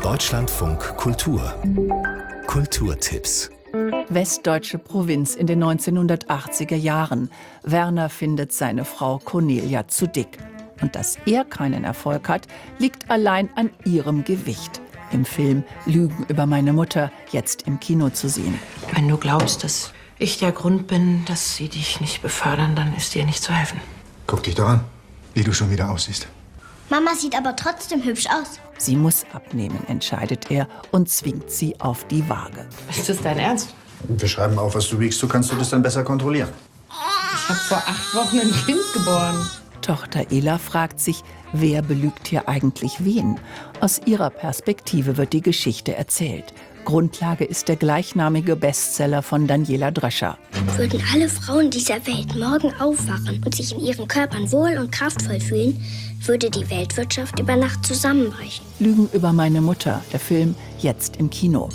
Deutschlandfunk Kultur. Kulturtipps. Westdeutsche Provinz in den 1980er Jahren. Werner findet seine Frau Cornelia zu dick. Und dass er keinen Erfolg hat, liegt allein an ihrem Gewicht. Im Film Lügen über meine Mutter, jetzt im Kino zu sehen. Wenn du glaubst, dass ich der Grund bin, dass sie dich nicht befördern, dann ist dir nicht zu helfen. Guck dich doch an, wie du schon wieder aussiehst. Mama sieht aber trotzdem hübsch aus. Sie muss abnehmen, entscheidet er und zwingt sie auf die Waage. Ist das dein Ernst? Wir schreiben auf, was du wiegst, so kannst du das dann besser kontrollieren. Ich habe vor 8 Wochen ein Kind geboren. Tochter Ela fragt sich, wer belügt hier eigentlich wen? Aus ihrer Perspektive wird die Geschichte erzählt. Grundlage ist der gleichnamige Bestseller von Daniela Dröscher. Würden alle Frauen dieser Welt morgen aufwachen und sich in ihren Körpern wohl und kraftvoll fühlen, würde die Weltwirtschaft über Nacht zusammenbrechen. Lügen über meine Mutter, der Film jetzt im Kino.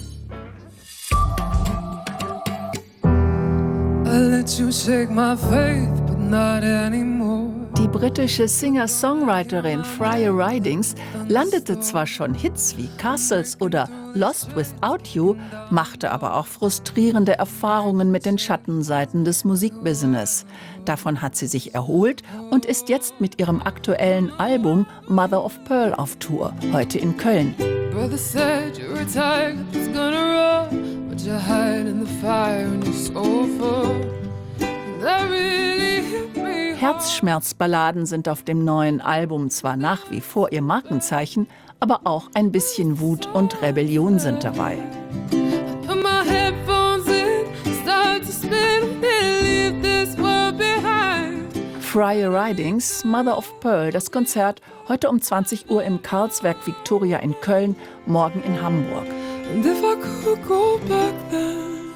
I let you shake my faith, but not anymore. Die britische Singer-Songwriterin Freya Ridings landete zwar schon Hits wie Castles oder Lost Without You, machte aber auch frustrierende Erfahrungen mit den Schattenseiten des Musikbusiness. Davon hat sie sich erholt und ist jetzt mit ihrem aktuellen Album Mother of Pearl auf Tour, heute in Köln. Brother said you were tired, it's gonna run, but you hide in the fire and you're so full. That really hit me. Herzschmerzballaden sind auf dem neuen Album zwar nach wie vor ihr Markenzeichen, aber auch ein bisschen Wut und Rebellion sind dabei. Put my headphones in, start to spin, and leave this world behind. Freya Ridings, Mother of Pearl, das Konzert heute um 20 Uhr im Karlswerk Victoria in Köln, morgen in Hamburg. And if I could go back then.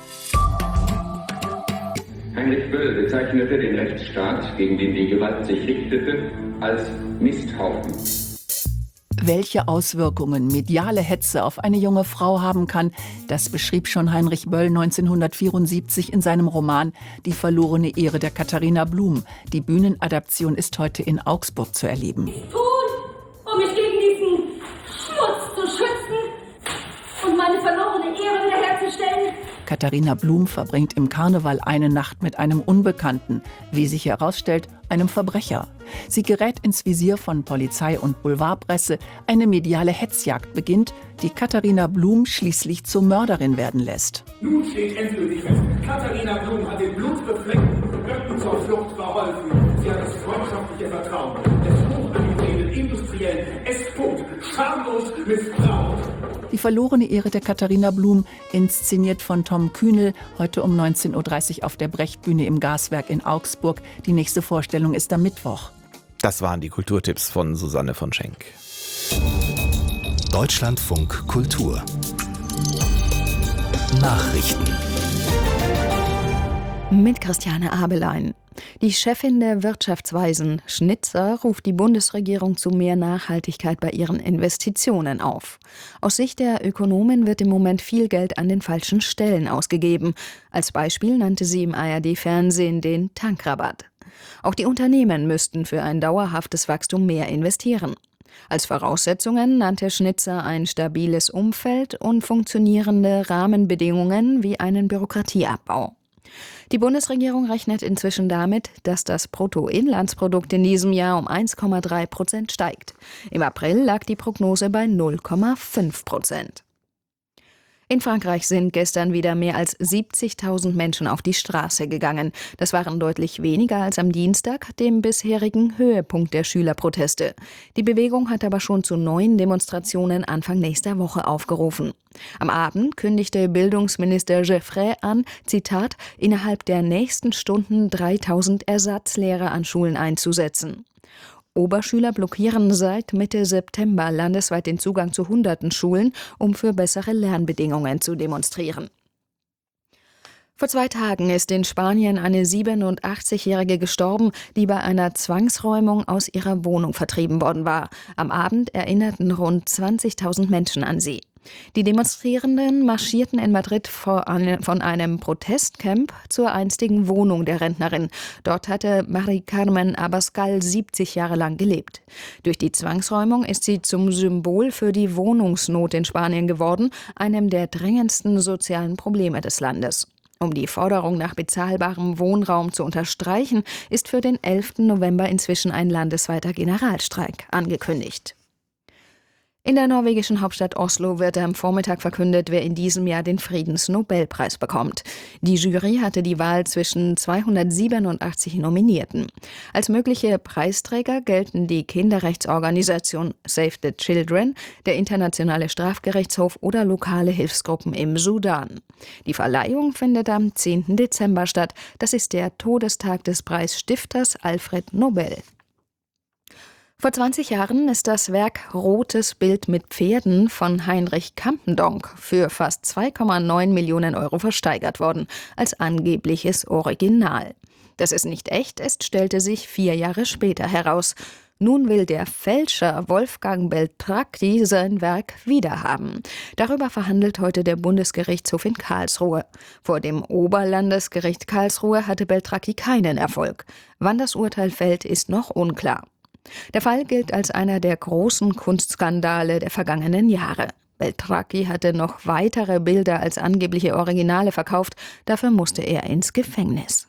Heinrich Böll bezeichnete den Rechtsstaat, gegen den die Gewalt sich richtete, als Misthaufen. Welche Auswirkungen mediale Hetze auf eine junge Frau haben kann, das beschrieb schon Heinrich Böll 1974 in seinem Roman Die verlorene Ehre der Katharina Blum. Die Bühnenadaption ist heute in Augsburg zu erleben. Tun, um mich gegen diesen Schmutz zu schützen und meine verlorene Ehre wiederherzustellen? Katharina Blum verbringt im Karneval eine Nacht mit einem Unbekannten, wie sich herausstellt, einem Verbrecher. Sie gerät ins Visier von Polizei und Boulevardpresse, eine mediale Hetzjagd beginnt, die Katharina Blum schließlich zur Mörderin werden lässt. Nun steht endgültig fest, Katharina Blum hat den blutbefleckten Götten zur Flucht verholfen. Sie hat das freundschaftliche Vertrauen des hochangesehenen Industriellen S-Punkt schamlos missbraucht. Die verlorene Ehre der Katharina Blum, inszeniert von Tom Kühnel, heute um 19.30 Uhr auf der Brechtbühne im Gaswerk in Augsburg. Die nächste Vorstellung ist am Mittwoch. Das waren die Kulturtipps von Susanne von Schenk. Deutschlandfunk Kultur. Nachrichten. Mit Christiane Abelein. Die Chefin der Wirtschaftsweisen, Schnitzer, ruft die Bundesregierung zu mehr Nachhaltigkeit bei ihren Investitionen auf. Aus Sicht der Ökonomen wird im Moment viel Geld an den falschen Stellen ausgegeben. Als Beispiel nannte sie im ARD-Fernsehen den Tankrabatt. Auch die Unternehmen müssten für ein dauerhaftes Wachstum mehr investieren. Als Voraussetzungen nannte Schnitzer ein stabiles Umfeld und funktionierende Rahmenbedingungen wie einen Bürokratieabbau. Die Bundesregierung rechnet inzwischen damit, dass das Bruttoinlandsprodukt in diesem Jahr um 1,3% steigt. Im April lag die Prognose bei 0,5%. In Frankreich sind gestern wieder mehr als 70.000 Menschen auf die Straße gegangen. Das waren deutlich weniger als am Dienstag, dem bisherigen Höhepunkt der Schülerproteste. Die Bewegung hat aber schon zu neuen Demonstrationen Anfang nächster Woche aufgerufen. Am Abend kündigte Bildungsminister Geoffrey an, Zitat, innerhalb der nächsten Stunden 3.000 Ersatzlehrer an Schulen einzusetzen. Oberschüler blockieren seit Mitte September landesweit den Zugang zu hunderten Schulen, um für bessere Lernbedingungen zu demonstrieren. Vor 2 Tagen ist in Spanien eine 87-Jährige gestorben, die bei einer Zwangsräumung aus ihrer Wohnung vertrieben worden war. Am Abend erinnerten rund 20.000 Menschen an sie. Die Demonstrierenden marschierten in Madrid von einem Protestcamp zur einstigen Wohnung der Rentnerin. Dort hatte Mari Carmen Abascal 70 Jahre lang gelebt. Durch die Zwangsräumung ist sie zum Symbol für die Wohnungsnot in Spanien geworden, einem der drängendsten sozialen Probleme des Landes. Um die Forderung nach bezahlbarem Wohnraum zu unterstreichen, ist für den 11. November inzwischen ein landesweiter Generalstreik angekündigt. In der norwegischen Hauptstadt Oslo wird am Vormittag verkündet, wer in diesem Jahr den Friedensnobelpreis bekommt. Die Jury hatte die Wahl zwischen 287 Nominierten. Als mögliche Preisträger gelten die Kinderrechtsorganisation Save the Children, der Internationale Strafgerichtshof oder lokale Hilfsgruppen im Sudan. Die Verleihung findet am 10. Dezember statt. Das ist der Todestag des Preisstifters Alfred Nobel. Vor 20 Jahren ist das Werk Rotes Bild mit Pferden von Heinrich Campendonck für fast 2,9 Millionen Euro versteigert worden, als angebliches Original. Dass es nicht echt ist, stellte sich 4 Jahre später heraus. Nun will der Fälscher Wolfgang Beltracchi sein Werk wiederhaben. Darüber verhandelt heute der Bundesgerichtshof in Karlsruhe. Vor dem Oberlandesgericht Karlsruhe hatte Beltracchi keinen Erfolg. Wann das Urteil fällt, ist noch unklar. Der Fall gilt als einer der großen Kunstskandale der vergangenen Jahre. Beltracchi hatte noch weitere Bilder als angebliche Originale verkauft. Dafür musste er ins Gefängnis.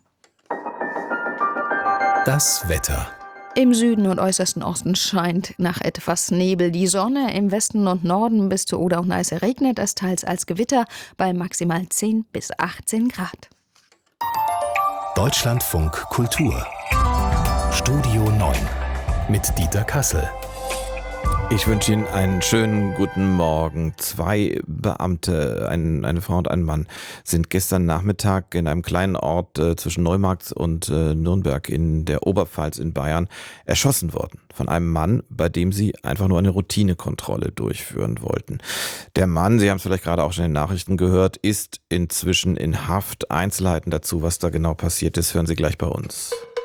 Das Wetter. Im Süden und äußersten Osten scheint nach etwas Nebel die Sonne. Im Westen und Norden bis zur Oder und Neiße regnet es teils als Gewitter bei maximal 10 bis 18 Grad. Deutschlandfunk Kultur. Studio 9 mit Dieter Kassel. Ich wünsche Ihnen einen schönen guten Morgen. 2 Beamte, eine Frau und ein Mann, sind gestern Nachmittag in einem kleinen Ort zwischen Neumarkt und Nürnberg in der Oberpfalz in Bayern erschossen worden. Von einem Mann, bei dem sie einfach nur eine Routinekontrolle durchführen wollten. Der Mann, Sie haben es vielleicht gerade auch schon in den Nachrichten gehört, ist inzwischen in Haft. Einzelheiten dazu, was da genau passiert ist, hören Sie gleich bei uns.